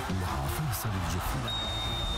مع فيصل الجفلة.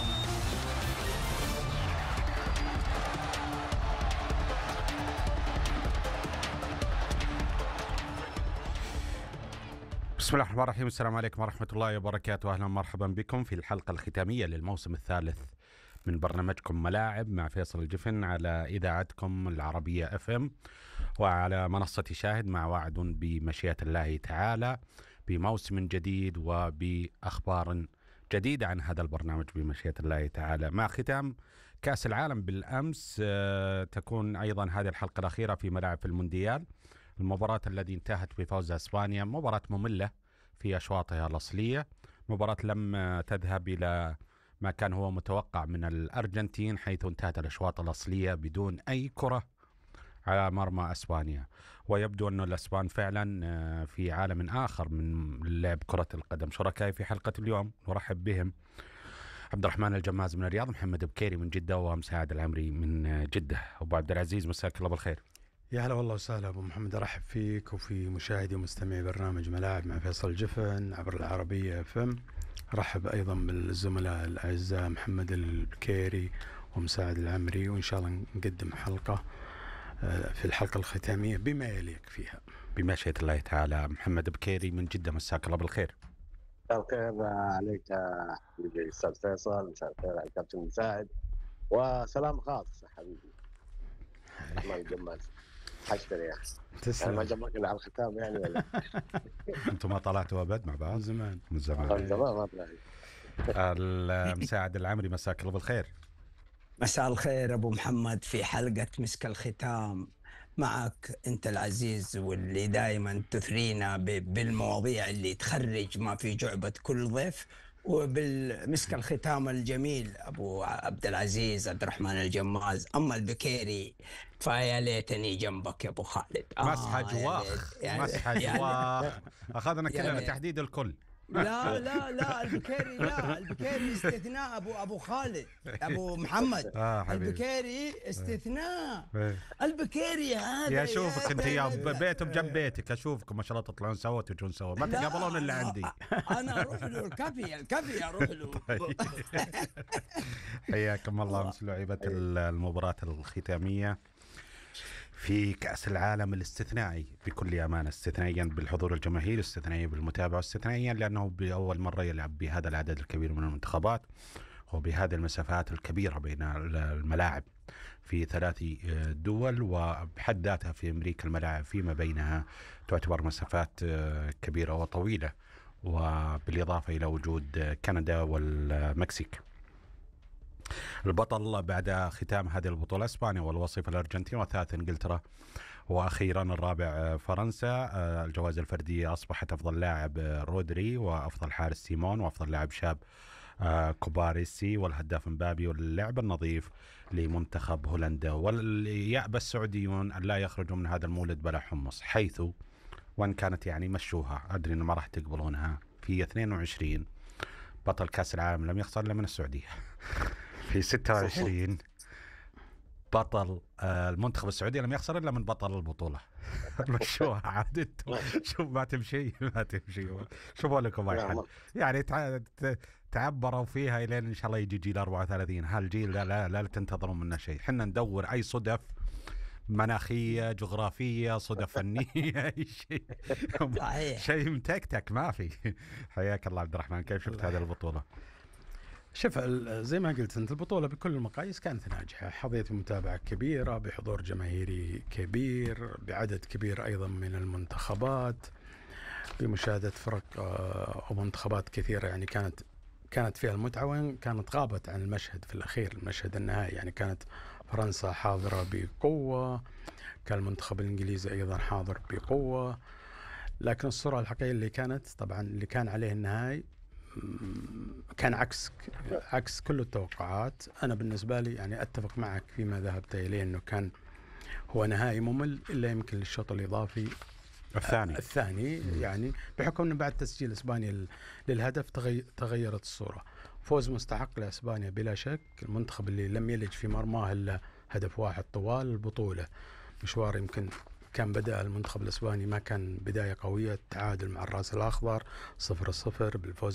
بسم الله الرحمن الرحيم. السلام عليكم ورحمة الله وبركاته. أهلا ومرحبا بكم في الحلقة الختامية للموسم الثالث من برنامجكم ملاعب مع فيصل الجفن على إذاعتكم العربية FM وعلى منصة شاهد، مع وعد بمشيئة الله تعالى بموسم جديد وبأخبار جديدة عن هذا البرنامج بمشيئة الله تعالى. مع ختام كأس العالم بالأمس تكون أيضا هذه الحلقة الأخيرة في ملاعب المونديال. المباراة التي انتهت بفوز اسبانيا مباراة مملة في اشواطها الاصلية، مباراة لم تذهب الى ما كان هو متوقع من الارجنتين، حيث انتهت الاشواط الاصلية بدون اي كرة على مرمى اسبانيا. ويبدو ان الاسبان فعلا في عالم اخر من لعب كرة القدم. شركائي في حلقة اليوم نرحب بهم: عبد الرحمن الجماز من الرياض، محمد بكيري من جدة، ومساعد العمري من جدة. ابو عبد العزيز، مساك الله بالخير. يا هلا والله وسهلا ابو محمد، ارحب فيك وفي مشاهدي ومستمعي برنامج ملاعب مع فيصل الجفن عبر العربية FM. ارحب ايضا بالزملاء الاعزاء محمد البكيري ومساعد العمري، وان شاء الله نقدم حلقة في الحلقة الختامية بما يليق فيها بمشيئة الله تعالى. محمد بكيري من جدة، مساك الله بالخير. الخير عليك يا استاذ فيصل، مساء الخير على الكابتن مساعد، وسلام خاص حبيبي الرحمن الجماز. حشتري يا اخي، تسلم. ما جمعك الا على الختام يعني ولا انتم ما طلعتوا ابد مع بعض؟ من زمان من زمان. ما طلع. المساعد العمري، مساك الله بالخير. مساء الخير أبو محمد في حلقة مسك الختام معك أنت العزيز، واللي دائما تثرينا بالمواضيع اللي تخرج ما في جعبة كل ضيف، وبالمسك الختام الجميل أبو عبد العزيز عبد الرحمن الجماز. أما البكيري فيا ليتني جنبك يا أبو خالد. مسحة جواخ، مسحة جواخ. أخذنا كلنا تحديد الكل. لا لا لا البكيري، لا البكيري استثناء ابو خالد ابو محمد. البكيري استثناء. البكيري هذا يا شوفك انت يا بيته بجنب بيتك، اشوفكم ما شاء الله تطلعون سوا وتجون سوا، ما تقابلون الا عندي. انا اروح له الكافي اروح له. حياكم الله. مثل لعيبه المباراة الختامية في كأس العالم الاستثنائي، بكل أمانة استثنائيا بالحضور الجماهيري، استثنائيا بالمتابعة، استثنائيا لأنه بأول مرة يلعب بهذا العدد الكبير من المنتخبات وبهذه المسافات الكبيرة بين الملاعب في 3 دول، وبحد ذاتها في أمريكا الملاعب فيما بينها تعتبر مسافات كبيرة وطويلة، وبالإضافة إلى وجود كندا والمكسيك. البطل بعد ختام هذه البطولة اسبانيا، والوصيف الارجنتين، والثالث انجلترا، واخيرا الرابع فرنسا. الجوائز الفردية اصبحت افضل لاعب رودري، وافضل حارس سيمون، وافضل لاعب شاب كوباريسي، والهداف مبابي، واللعب النظيف لمنتخب هولندا. واليأبى السعوديون ان لا يخرجوا من هذا المولد بلا حمص، حيث وان كانت يعني مشوها، ادري ان ما راح تقبلونها، في 22 بطل كاس العالم لم يخسر الا من السعودية. في 26 بطل المنتخب السعودي لم يخسر إلا من بطل البطولة. مشوها عاد. شوف ما تمشي ما تمشي. شوفوا لكم أي حل يعني تعبروا فيها إلين إن شاء الله يجي جيل 34. هالجيل لا تنتظرون منا شيء. حنا ندور أي صدف مناخية، جغرافية، صدف فنية، أي شيء. شيء متكتك ما في. حياك الله عبد الرحمن، كيف شفت هذه البطولة؟ شوف، زي ما قلت أنت، البطولة بكل المقاييس كانت ناجحة، حظيت بمتابعة كبيرة، بحضور جماهيري كبير، بعدد كبير أيضا من المنتخبات، بمشاهدة فرق ومنتخبات كثيرة. يعني كانت فيها المتعة، وين كانت غابت عن المشهد في الأخير، المشهد النهائي. يعني كانت فرنسا حاضرة بقوة، كان المنتخب الإنجليزي أيضا حاضر بقوة، لكن الصورة الحقيقية اللي كان عليه النهائي كان عكس كل التوقعات. أنا بالنسبة لي يعني أتفق معك فيما ذهبت إليه، أنه كان هو نهائي ممل، إلا يمكن للشوط الإضافي الثاني يعني بحكم أنه بعد تسجيل إسبانيا للهدف تغيرت الصورة. فوز مستحق لإسبانيا بلا شك، المنتخب اللي لم يلج في مرماه إلا هدف واحد طوال البطولة. مشوار يمكن كان بدأ المنتخب الإسباني ما كان بداية قوية، تعادل مع الرأس الأخضر 0-0 بالفوز